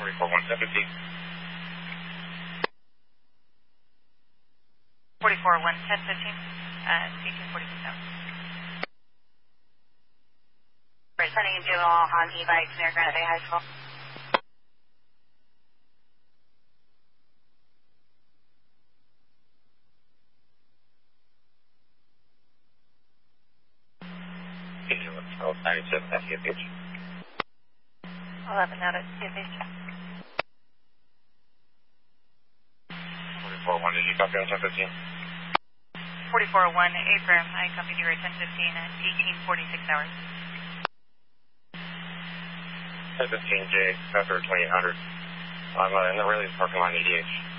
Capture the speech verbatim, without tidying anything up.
forty-four one, ten fifteen. forty-four one, ten fifteen, uh, eighteen forty-six out. We're sending a dual on e-bikes near Granite Bay High School. ninety-seven, that's C F H. eleven out at C F H. forty-four one, did you copy on ten fifteen? forty-four one, affirm, I copied you at ten fifteen at eighteen forty-six hours. ten fifteen J, after twenty-eight hundred. I'm uh, in the release parking line, E D H.